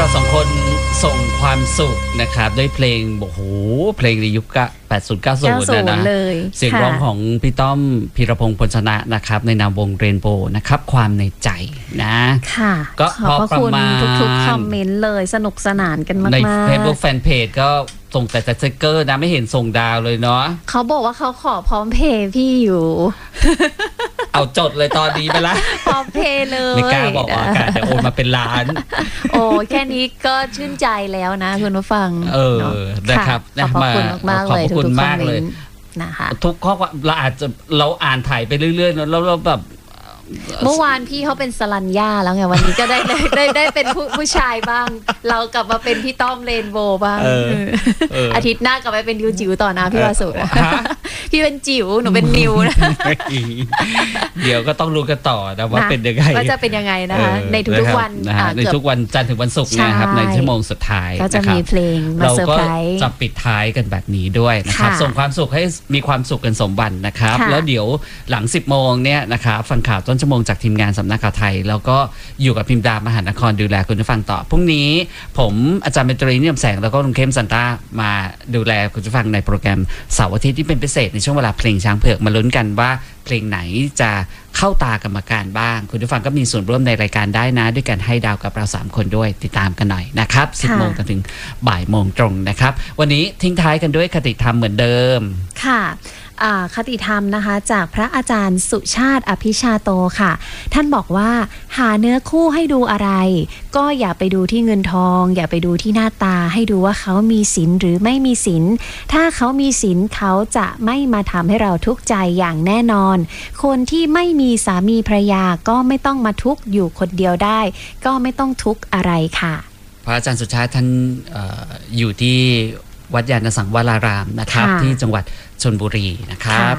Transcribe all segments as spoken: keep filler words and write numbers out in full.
เราสองคนส่งความสุขนะครับด้วยเพลงโอ้โหเพลงในยุคแปดสิบ เก้าสิบนะนะเสียงร้องของพี่ต้อมพีรพงษ์พลชนะนะครับในนามวงเรนโบว์นะครับความในใจนะค่ะก็ขอบคุณทุกๆคอมเมนต์เลยสนุกสนานกันมากๆใน Facebook Fanpage ก็ส่งแต่สติ๊กเกอร์นะไม่เห็นส่งดาวเลยเนาะเขาบอกว่าเขาขอพร้อมเพย์พี่อยู่เอาจดเลยตอนนี้ไปละพร้อมเพย์เลยไม่กล้าบอกว่าการจะโอนมาเป็นล้านโอ้แค่นี้ก็ชื่นใจแล้วนะคุณผู้ฟังเออนะครับขอบคุณมากๆเลยทุกๆคอมเมนต์นะคะทุกข้อความเราอาจจะเราอ่านถ่ายไปเรื่อยๆแล้วเราแบบเมื่อวานพี่เขาเป็นสลัญญาแล้วไงวันนี้ก็ได้ได้ได้เป็นผู้ผู้ชายบ้างเรากลับมาเป็นพี่ต้อมเรนโบว์บ้างอาทิตย์หน้ากลับไปเป็นยูจิ๋วต่อนะพี่วาสุพี่เป็นจิ๋วหนูเป็นนิวนะเดี๋ยวก็ต้องรู้กันต่อนะว่าเป็นยังไงว่าจะเป็นยังไงนะคะในทุกๆวันในทุกวันจันทร์ถึงวันศุกร์นะครับในชั่วโมงสุดท้ายก็จะมีเพลงมาเซอร์ไพรส์เราก็จะปิดท้ายกันแบบนี้ด้วยนะครับส่งความสุขให้มีความสุขกันสมบัตินะครับแล้วเดี๋ยวหลังสิบโมงเนี่ยนะครับฟังข่าวต้นชั่วโมงจากทีมงานสำนักข่าวไทยแล้วก็อยู่กับพิมพ์ดามหานครดูแลคุณผู้ฟังต่อพรุ่งนี้ผมอาจารย์เบตรีนิยมแสงแล้วก็ลุงเข้มซันต้ามาดูแลคุณผู้ฟังในโปรแกรมเสาร์อาทิตย์ที่เป็นพิเศษในช่วงเวลาเพลงช้างเผือกมาลุ้นกันว่าเพลงไหนจะเข้าตากรรมการบ้างคุณผู้ฟังก็มีส่วนร่วมในรายการได้นะด้วยการให้ดาวกับเราสามคนด้วยติดตามกันหน่อยนะครับสิบโมงถึงบ่ายโมงตรงนะครับวันนี้ทิ้งท้ายกันด้วยคติธรรมเหมือนเดิมค่ะคติธรรมนะคะจากพระอาจารย์สุชาติอภิชาโตค่ะท่านบอกว่าหาเนื้อคู่ให้ดูอะไรก็อย่าไปดูที่เงินทองอย่าไปดูที่หน้าตาให้ดูว่าเขามีศีลหรือไม่มีศีลถ้าเขามีศีลเขาจะไม่มาทำให้เราทุกข์ใจอย่างแน่นอนคนที่ไม่มีสามีภรรยาก็ไม่ต้องมาทุกข์อยู่คนเดียวได้ก็ไม่ต้องทุกข์อะไรค่ะพระอาจารย์สุชาติท่าน อ, อยู่ที่วัดยานสังวรารามนะครับที่จังหวัดชลบุรีนะครับ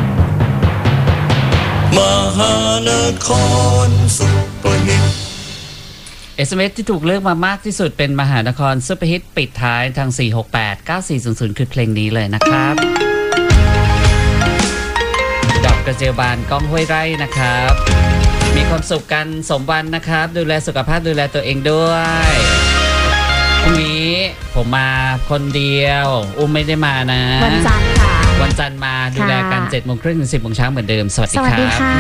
มหานครซุปเปอร์ฮิต เอส เอ็ม เอส ที่ถูกเลือกมามากที่สุดเป็นมหานครซุปเปอร์ฮิตปิดท้ายทาง สี่หกแปด เก้าสี่ศูนย์ศูนย์ คือเพลงนี้เลยนะครับดอกกระเจียวบานก้องห้วยไร่นะครับมีความสุขกันสมวันนะครับดูแลสุขภาพดูแลตัวเองด้วยพรุ่งนี้ผมมาคนเดียวอุ้มไม่ได้มานะวันจันทร์ค่ะวันจันทร์มาดูแลกันเจ็ดโมงครึ่งถึงสิบโมงเช้าเหมือนเดิมสวัสดีครับ